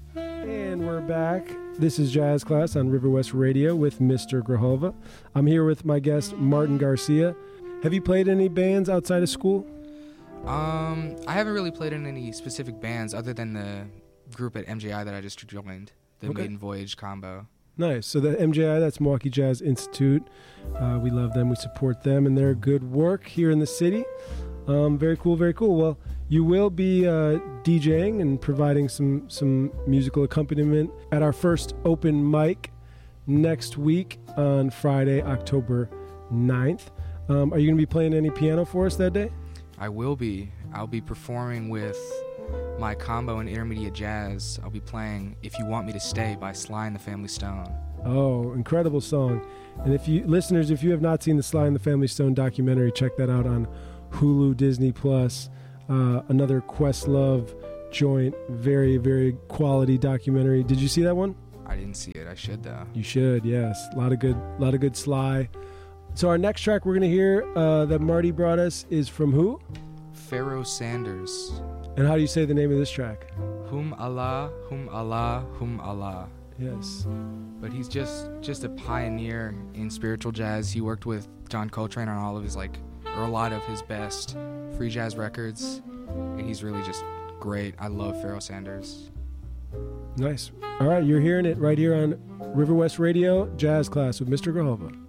And we're back. This is Jazz Class on River West Radio with Mr. Grijalva. I'm here with my guest, Martin Garcia. Have you played any bands outside of school? I haven't really played in any specific bands other than the group at MJI that I just joined, the Maiden Voyage combo. Nice. So the MJI, that's Milwaukee Jazz Institute. We love them. We support them and their good work here in the city. Very cool, very cool. Well, you will be DJing and providing some musical accompaniment at our first open mic next week on Friday, October 9th. Are you going to be playing any piano for us that day? I will be. I'll be performing with my combo in intermediate jazz. I'll be playing If You Want Me to Stay by Sly and the Family Stone. Oh, incredible song. And if you listeners, if you have not seen the Sly and the Family Stone documentary, check that out on Hulu, Disney Plus. Another Questlove joint, very, very quality documentary. Did you see that one? I didn't see it. I should though. You should, yes. A lot of good Sly. So our next track we're gonna hear that Marty brought us is from who? Pharoah Sanders. And how do you say the name of this track? Hum Allah, Hum Allah, Hum Allah. Yes. But he's just a pioneer in spiritual jazz. He worked with John Coltrane on all of his or a lot of his best free jazz records, and he's really just great. I love Pharoah Sanders. Nice. All right, you're hearing it right here on River West Radio, Jazz Class with Mr. Grijalva.